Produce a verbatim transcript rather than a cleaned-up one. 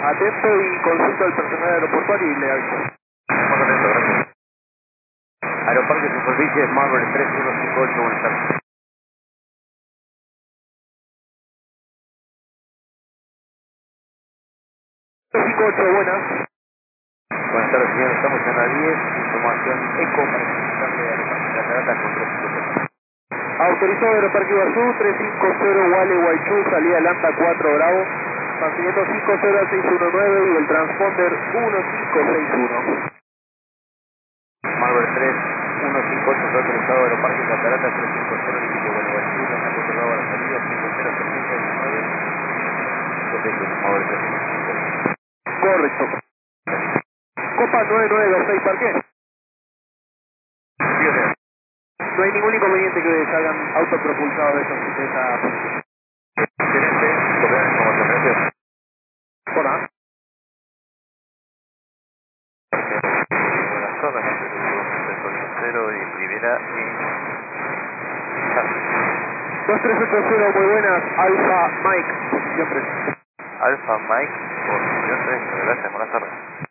Atento y consulto al personal aeroportuario y le aviso. Muy contento, gracias. Aeroparque Superficies, Marvel tres uno cinco ocho, buenas tardes. cinco ocho, buenas. Buenas tardes, señor. Estamos en la diez, información ECO para solicitarle a Aeroparque Cataratas con tres cinco cero. Autorizado Aeroparque Iguazú, trescientos cincuenta Wale Guaychú, salida Lambda cuatro Bravo, mantenimiento cinco cero seis uno nueve y el transponder uno cinco seis uno. Marvel tres uno cinco ocho, fue autorizado Aeroparque Cataratas tres cinco cero, límite Gualeguaychú, Lambda cuatro Bravo a la salida, cinco cero setecientos diecinueve, cinco seis uno, Marvel tres uno cinco ocho. Correcto. Copa nueve nueve dos seis, ¿para qué? Sí, o sea, No hay ningún inconveniente que salgan autopropulsados de, esos, de esa posición. excelente, copiar la información, gracias. Hola. Buenas tardes, tres ocho cero y Rivera y... dos tres ocho cero, muy buenas. Alfa Mike, posición tres. Alfa Mike, posición tres, gracias, buenas tardes.